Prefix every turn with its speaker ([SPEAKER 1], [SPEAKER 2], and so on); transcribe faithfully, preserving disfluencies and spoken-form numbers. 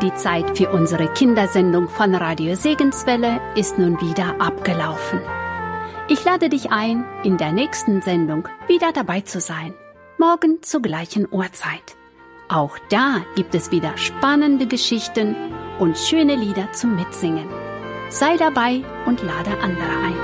[SPEAKER 1] Die Zeit für unsere Kindersendung von Radio Segenswelle ist nun wieder abgelaufen. Ich lade dich ein, in der nächsten Sendung wieder dabei zu sein. Morgen zur gleichen Uhrzeit. Auch da gibt es wieder spannende Geschichten und schöne Lieder zum Mitsingen. Sei dabei und lade andere ein.